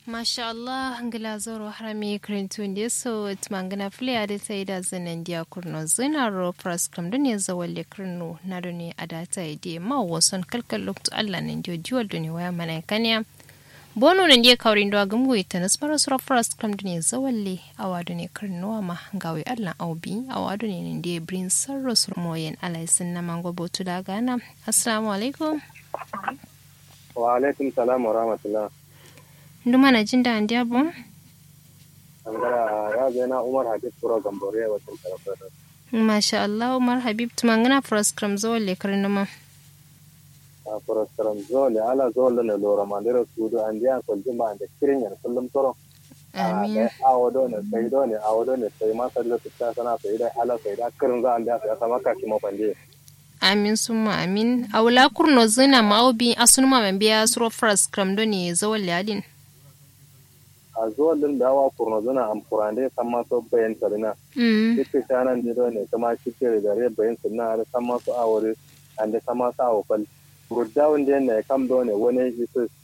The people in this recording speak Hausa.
Masha Allah ngila zoro harami krintun de so tmangana fle ade taida zanen dia kurno zina ro pras kam dunya zawalle kurno na duni adata ide ma wason kalkal loktu Allah nan dio diwal duni waya mana kanya bono nan dia kawrin do agum wi tanas maras ro pras kam dunya zawalle awadu ne kurno ma gawe Allah aubi awadu ne nan dia brin sarro surmoyen alaisin na mango botu daga na assalamu alaikum wa alaikum salam wa rahmatullah. Nduma na jin da an diabo? Angara ya zaina Umar Habib Kuro Gambore wacin karafata. Masha Allah Umar Habib tumangana program zole karnama. A program zole ala zole ne lora mandira sudu andiya kuljima ande kirin yan kullum toro. Amin. Awodo ne sai ma sallo ta sana sai da ala sai da kirin za andiya sai sama ka kimo pande. Amin summa amin. Awla kurno zina maubi asunuma membiya suro program doni zole adin. A zuwa din da awa kurno zuna amfurande san masu bayan sarina. Duk shanan jido ne kuma cike da rai bayan sarina da san masu awore an da san masu awofal. Gudda wanda yana kam do ne wani isu